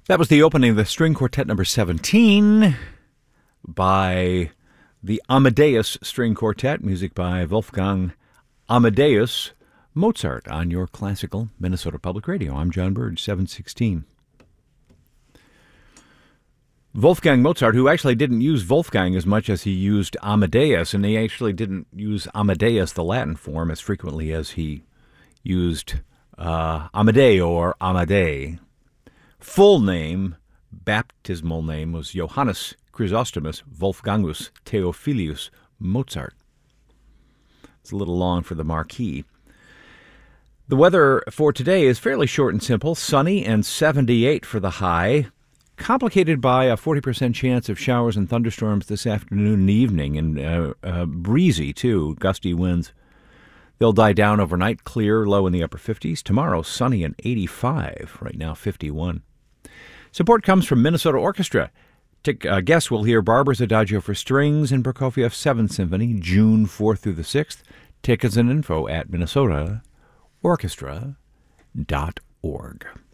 That was the opening of the String Quartet number 17 by the Amadeus String Quartet, music by Wolfgang Amadeus Mozart on your classical Minnesota Public Radio. I'm John Bird, 716. Wolfgang Mozart, who actually didn't use Wolfgang as much as he used Amadeus, and he actually didn't use Amadeus, the Latin form, as frequently as he used Amadeo or Amadei. Full name, baptismal name, was Johannes Chrysostomus Wolfgangus Theophilus Mozart. It's a little long for the marquee. The weather for today is fairly short and simple. Sunny and 78 for the high. Complicated by a 40% chance of showers and thunderstorms this afternoon and evening, and breezy, too, gusty winds. They'll die down overnight, clear, low in the upper 50s. Tomorrow, sunny and 85, right now 51. Support comes from Minnesota Orchestra. Guests will hear Barber's Adagio for Strings and Prokofiev's 7th Symphony, June 4th through the 6th. Tickets and info at minnesotaorchestra.org.